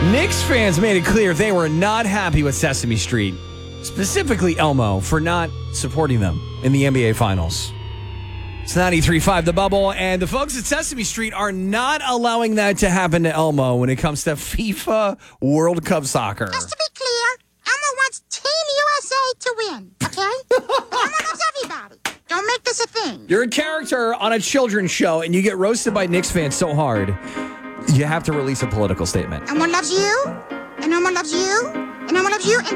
Knicks fans made it clear they were not happy with Sesame Street, specifically Elmo, for not supporting them in the NBA Finals. It's 93.5 The Bubble, and the folks at Sesame Street are not allowing that to happen to Elmo when it comes to FIFA World Cup soccer. Just to be clear, Elmo wants Team USA to win, okay? Elmo loves everybody. Don't make this a thing. You're a character on a children's show, and you get roasted by Knicks fans so hard, you have to release a political statement. Elmo loves you, and Elmo loves you, and Elmo loves you, and